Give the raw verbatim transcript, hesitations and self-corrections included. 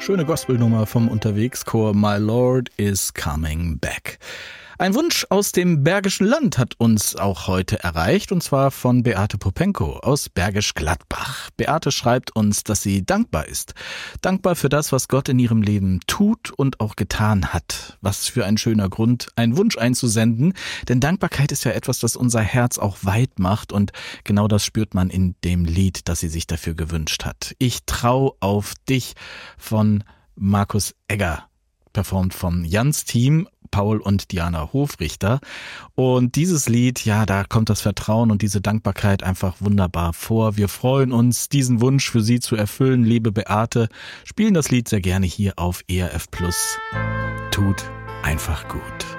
Schöne Gospelnummer vom Unterwegschor My Lord is Coming Back. Ein Wunsch aus dem Bergischen Land hat uns auch heute erreicht, und zwar von Beate Popenko aus Bergisch Gladbach. Beate schreibt uns, dass sie dankbar ist. Dankbar für das, was Gott in ihrem Leben tut und auch getan hat. Was für ein schöner Grund, einen Wunsch einzusenden. Denn Dankbarkeit ist ja etwas, das unser Herz auch weit macht, und genau das spürt man in dem Lied, das sie sich dafür gewünscht hat. Ich trau auf dich von Markus Egger, performt vom Jans-Team, Paul und Diana Hofrichter. Und dieses Lied, ja, da kommt das Vertrauen und diese Dankbarkeit einfach wunderbar vor. Wir freuen uns, diesen Wunsch für Sie zu erfüllen, liebe Beate. Spielen das Lied sehr gerne hier auf E R F Plus. Tut einfach gut.